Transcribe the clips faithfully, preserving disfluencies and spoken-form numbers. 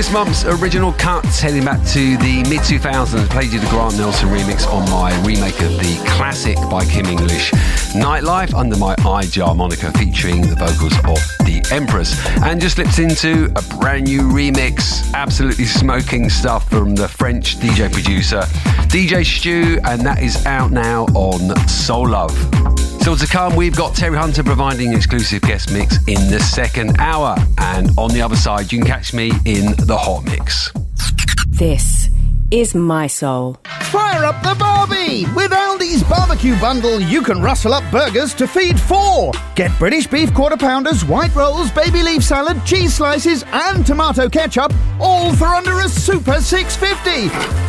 this month's original cuts, heading back to the mid two thousands, played you the Grant Nelson remix on my remake of the classic by Kim English, Nightlife, under my iJar moniker, featuring the vocals of the Empress. And just slipped into a brand new remix, absolutely smoking stuff from the French D J producer D J Stu, and that is out now on Soul Love. Still to come, we've got Terry Hunter providing an exclusive guest mix in the second hour. And on the other side, you can catch me in the Hot Mix. This is My Soul. Fire up the Barbie! With Aldi's barbecue bundle, you can rustle up burgers to feed four. Get British beef quarter pounders, white rolls, baby leaf salad, cheese slices and tomato ketchup, all for under a super six fifty.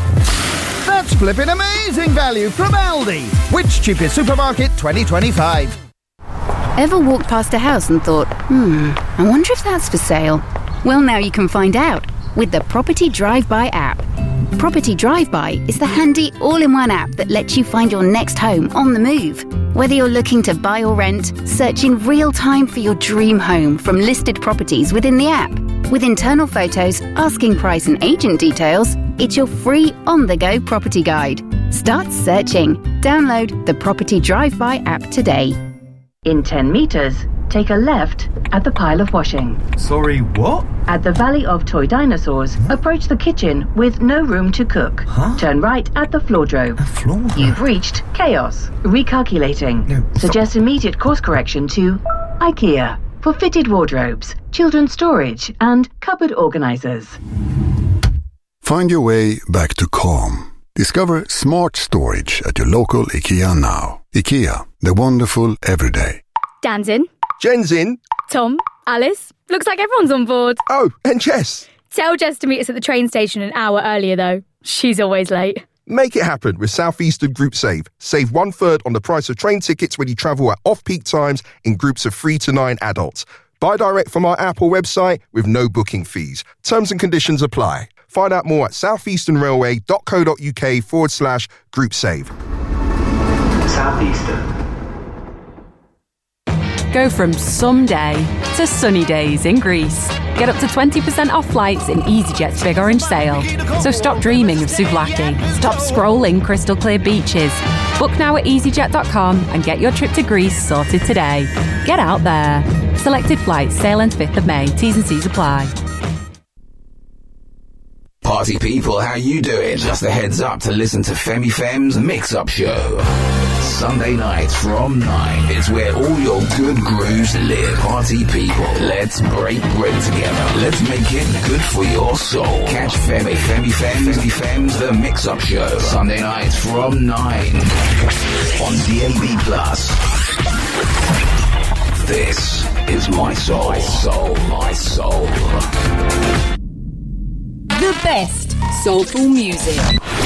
That's flipping amazing value from Aldi. Which cheapest supermarket twenty twenty-five? Ever walked past a house and thought, hmm, I wonder if that's for sale? Well, now you can find out with the Property Drive-By app. Property Drive-By is the handy all-in-one app that lets you find your next home on the move. Whether you're looking to buy or rent, search in real time for your dream home from listed properties within the app. With internal photos, asking price and agent details, it's your free on-the-go property guide. Start searching. Download the Property Drive-By app today. In ten metres, take a left at the pile of washing. Sorry, what? At the Valley of Toy Dinosaurs, approach the kitchen with no room to cook. Huh? Turn right at the floordrobe. A floor? You've reached Chaos. Recalculating. No, Suggest immediate course correction to IKEA for fitted wardrobes, children's storage and cupboard organisers. Find your way back to calm. Discover smart storage at your local IKEA now. IKEA, the wonderful everyday. Dan's in. Jen's in. Tom, Alice. Looks like everyone's on board. Oh, and Jess. Tell Jess to meet us at the train station an hour earlier, though. She's always late. Make it happen with Southeastern Group Save. Save one third on the price of train tickets when you travel at off-peak times in groups of three to nine adults. Buy direct from our app or website with no booking fees. Terms and conditions apply. Find out more at southeasternrailway.co.uk forward slash group save. Southeastern. Go from someday to sunny days in Greece. Get up to twenty percent off flights in EasyJet's Big Orange Sale. So stop dreaming of Souvlaki. Stop scrolling crystal clear beaches. Book now at easyjet dot com and get your trip to Greece sorted today. Get out there. Selected flights sail ends fifth of May. T's and C's apply. Party people, how you doing? Just a heads up to listen to Femi Fem's Mix-Up Show. Sunday nights from nine. It's where all your good grooves live. Party people, let's break bread together. Let's make it good for your soul. Catch Femi, Femi Fem's, Femi Fem's The Mix-Up Show. Sunday nights from nine. On D A B plus. This is My Soul. My Soul, My Soul. The best soulful music.